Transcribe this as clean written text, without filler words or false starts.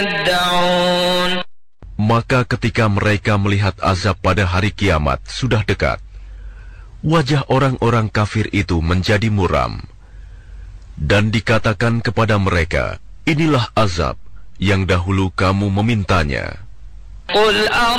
يدعون. Maka ketika mereka melihat azab pada hari kiamat sudah dekat, wajah orang-orang kafir itu menjadi muram. Dan dikatakan kepada mereka, inilah azab yang dahulu kamu memintanya. قل